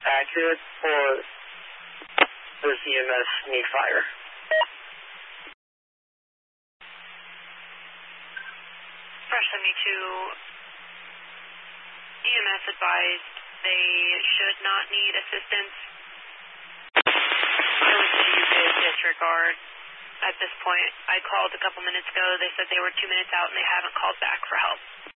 accurate, or does EMS need fire? Fresh 72, EMS advised they should not need assistance. I would say you could disregard at this point. I called a couple minutes ago. They said they were 2 minutes out and they haven't called back for help.